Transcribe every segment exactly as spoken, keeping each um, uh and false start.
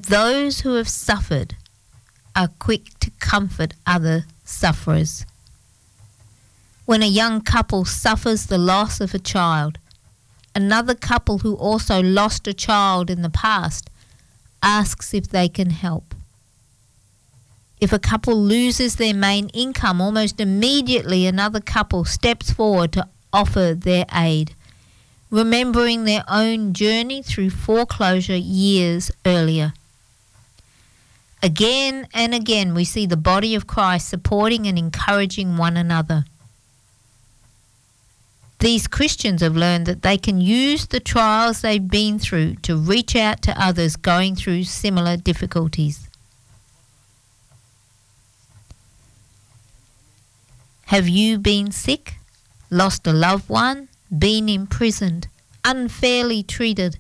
Those who have suffered are quick to comfort other sufferers. When a young couple suffers the loss of a child, another couple who also lost a child in the past asks if they can help. If a couple loses their main income, almost immediately another couple steps forward to offer their aid, remembering their own journey through foreclosure years earlier. Again and again we see the body of Christ supporting and encouraging one another. These Christians have learned that they can use the trials they've been through to reach out to others going through similar difficulties. Have you been sick, lost a loved one, been imprisoned, unfairly treated?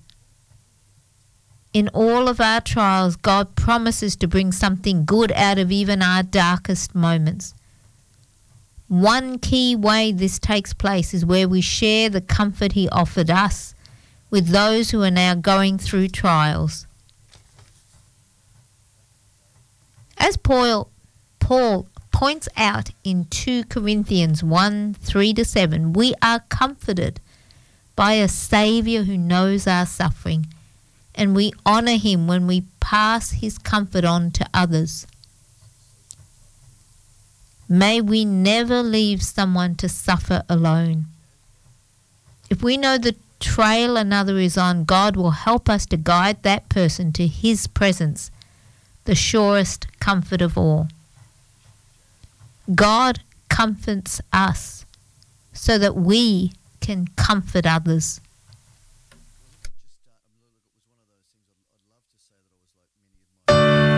In all of our trials, God promises to bring something good out of even our darkest moments. One key way this takes place is where we share the comfort he offered us with those who are now going through trials. As Paul, Paul points out in two Corinthians one, three to seven, we are comforted by a Saviour who knows our suffering, and we honour him when we pass his comfort on to others. May we never leave someone to suffer alone. If we know the trail another is on, God will help us to guide that person to his presence, the surest comfort of all. God comforts us so that we can comfort others.